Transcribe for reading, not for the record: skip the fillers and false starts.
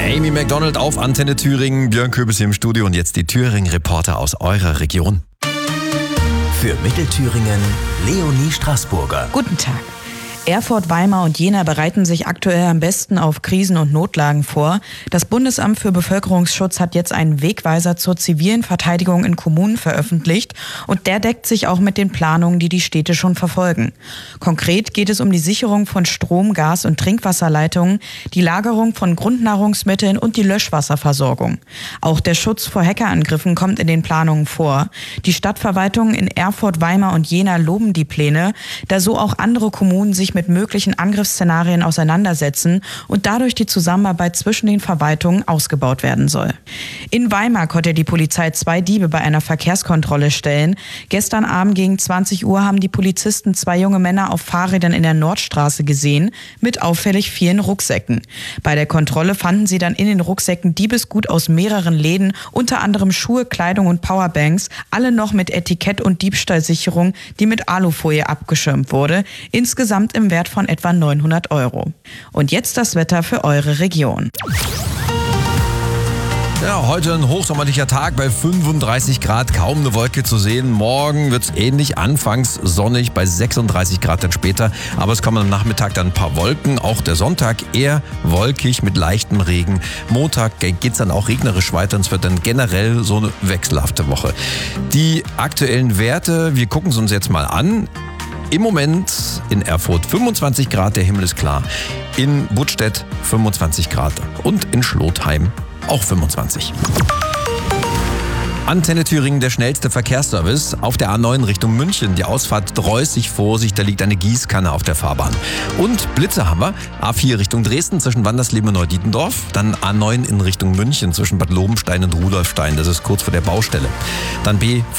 Amy Macdonald auf Antenne Thüringen, Björn Köbis hier im Studio und jetzt die Thüringen-Reporter aus eurer Region. Für Mittelthüringen Leonie Straßburger. Guten Tag. Erfurt, Weimar und Jena bereiten sich aktuell am besten auf Krisen- und Notlagen vor. Das Bundesamt für Bevölkerungsschutz hat jetzt einen Wegweiser zur zivilen Verteidigung in Kommunen veröffentlicht und der deckt sich auch mit den Planungen, die die Städte schon verfolgen. Konkret geht es um die Sicherung von Strom-, Gas- und Trinkwasserleitungen, die Lagerung von Grundnahrungsmitteln und die Löschwasserversorgung. Auch der Schutz vor Hackerangriffen kommt in den Planungen vor. Die Stadtverwaltungen in Erfurt, Weimar und Jena loben die Pläne, da so auch andere Kommunen sich mit möglichen Angriffsszenarien auseinandersetzen und dadurch die Zusammenarbeit zwischen den Verwaltungen ausgebaut werden soll. In Weimar konnte die Polizei 2 Diebe bei einer Verkehrskontrolle stellen. Gestern Abend gegen 20 Uhr haben die Polizisten 2 junge Männer auf Fahrrädern in der Nordstraße gesehen, mit auffällig vielen Rucksäcken. Bei der Kontrolle fanden sie dann in den Rucksäcken Diebesgut aus mehreren Läden, unter anderem Schuhe, Kleidung und Powerbanks, alle noch mit Etikett und Diebstahlsicherung, die mit Alufolie abgeschirmt wurde. Insgesamt im Wert von etwa 900 €. Und jetzt das Wetter für eure Region. Ja, heute ein hochsommerlicher Tag bei 35 Grad, kaum eine Wolke zu sehen. Morgen wird es ähnlich, anfangs sonnig bei 36 Grad, dann später. Aber es kommen am Nachmittag dann ein paar Wolken. Auch der Sonntag eher wolkig mit leichtem Regen. Montag geht es dann auch regnerisch weiter und es wird dann generell so eine wechselhafte Woche. Die aktuellen Werte, wir gucken es uns jetzt mal an. Im Moment in Erfurt 25 Grad, der Himmel ist klar. In Buttstedt 25 Grad und in Schlotheim auch 25. Antenne Thüringen, der schnellste Verkehrsservice auf der A9 Richtung München. Die Ausfahrt Dreußig, Vorsicht, da liegt eine Gießkanne auf der Fahrbahn. Und Blitze haben wir. A4 Richtung Dresden zwischen Wandersleben und Neudietendorf. Dann A9 in Richtung München zwischen Bad Lobenstein und Rudolfstein. Das ist kurz vor der Baustelle. Dann B